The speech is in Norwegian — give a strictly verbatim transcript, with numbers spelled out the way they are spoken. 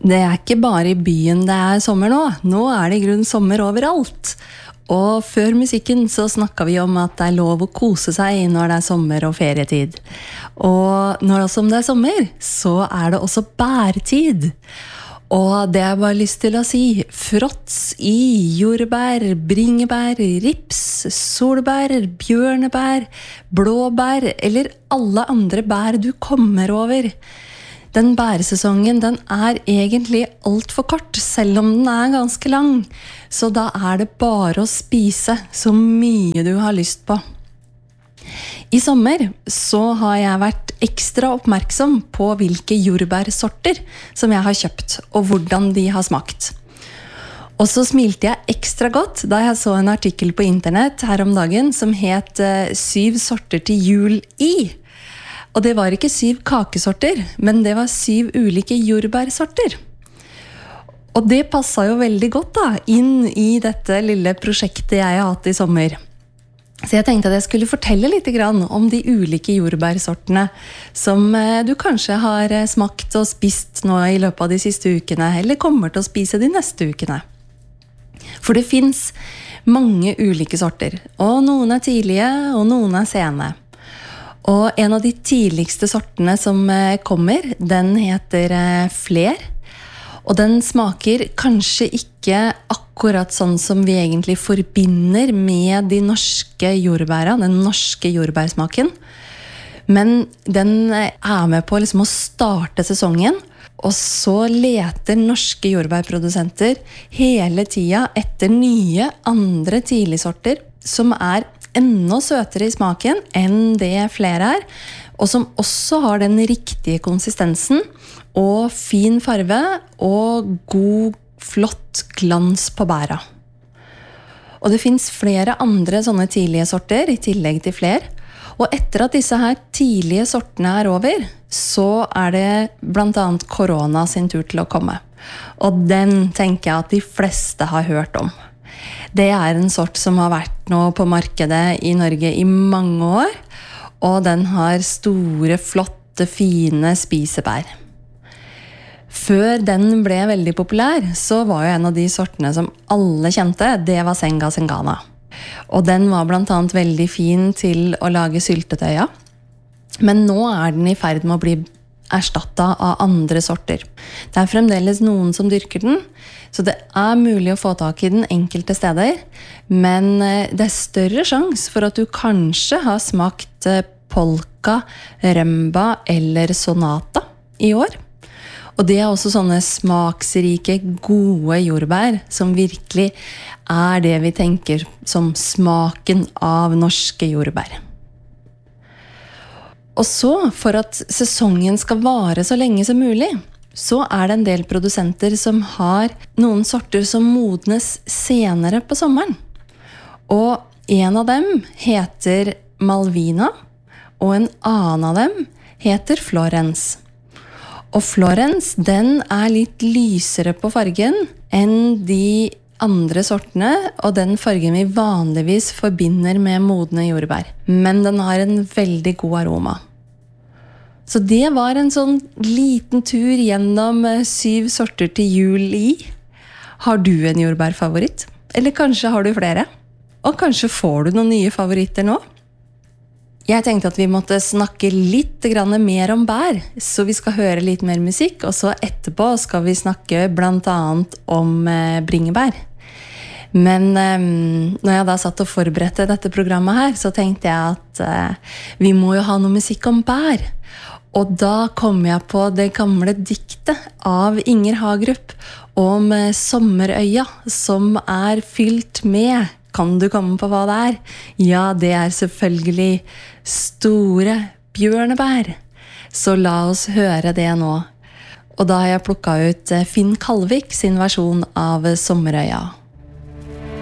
Det er ikke bare i byen det er sommer nå. Nå er det i grunn sommer overalt. Og før musikken så snakket vi om at det er lov å kose seg når det er sommer og ferietid. Og når det er sommer, så er det også bærtid. Og det har jeg bare lyst til å si, fråts i jordbær, bringebær, rips, solbær, bjørnebær, blåbær eller alle andre bær du kommer over. Den bæresesongen, den er egentlig alt for kort, selv om den er ganske lang. Så da er det bare å spise så mye du har lyst på. I sommer så har jeg vært ekstra oppmerksom på hvilke jordbærsorter som jeg har kjøpt, og hvordan de har smakt. Og så smilte jeg ekstra godt da jeg så en artikkel på internett her om dagen som het «Syv sorter til jul i». Og det var ikke syv kakesorter, men det var syv ulike jordbærsorter. Og det passet jo veldig godt da, inn i dette lille prosjektet jeg har hatt i sommer. Så jeg tenkte at jeg skulle fortelle litt grann om de ulike jordbærsortene som du kanskje har smakt og spist nå i løpet av de siste ukene, eller kommer til å spise de neste ukene. For det finnes mange ulike sorter, og noen er tidlige, og noen er sene. Og en av de tidligste sortene som kommer, den heter fler. Og den smaker kanskje ikke akkurat sånn som vi egentlig forbinder med de norske jordbæra, den norske jordbærsmaken. Men den er med på liksom å starte sesongen, og så leter norske jordbærprodusenter hele tida etter nye andre tidligsorter som er enda søtere i smaken enn det flere er, og som også har den riktige konsistensen og fin farve og god, flott glans på bæra. Og det finnes flere andre sånne tidlige sorter i tillegg til flere, og etter at disse her tidlige sortene er over, så er det blant annet korona sin tur til å komme. Og den tenker jeg at de fleste har hørt om. Det er en sort som har vært nå på markedet i Norge i mange år, og den har store, flotte, fine spisebær. Før den ble veldig populær, så var jo en av de sortene som alle kjente, det var Senga Sengana. Og den var blant annet veldig fin til å lage syltetøya. Men nå er den i ferd med å bli erstattet av andre sorter. Det er fremdeles noen som dyrker den, så det er mulig å få tak i den enkelte steder, men det er større sjans for at du kanskje har smakt polka, rømba eller sonata i år. Og det er også sånne smaksrike, gode jordbær som virkelig er det vi tenker som smaken av norske jordbær. Og så, for at sesongen skal vare så lenge som mulig, så er det en del produsenter som har noen sorter som modnes senere på sommeren. Og en av dem heter Malvina, og en annen av dem heter Florence. Og Florence, den er litt lysere på fargen enn de andre sortene, og den fargen vi vanligvis forbinder med modne jordbær. Men den har en veldig god aroma. Så det var en sånn liten tur gjennom syv sorter til jul i. Har du en jordbærfavoritt? Eller kanskje har du flere? Og kanskje får du noen nye favoritter nå? Jeg tenkte at vi måtte snakke litt mer om bær, så vi skal høre litt mer musikk, og så etterpå skal vi snakke blant annet om bringebær. Men um, når jeg da satt og forberedte dette programmet her, så tenkte jeg at uh, vi må jo ha noe musikk om bær. Og da kom jeg på det gamle diktet av Inger Hagerup om Sommerøya, som er fylt med. Kan du komme på hva det er? Ja, det er selvfølgelig store bjørnebær. Så la oss høre det nå. Og da har jeg plukket ut Finn Kalvik sin versjon av Sommerøya.